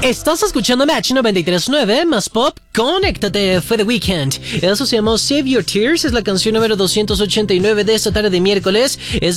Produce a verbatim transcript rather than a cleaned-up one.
Estás escuchando Match noventa y tres punto nueve más pop. Conéctate, fue The Weeknd. Eso se llamó Save Your Tears. Es la canción número doscientos ochenta y nueve de esta tarde de miércoles. Es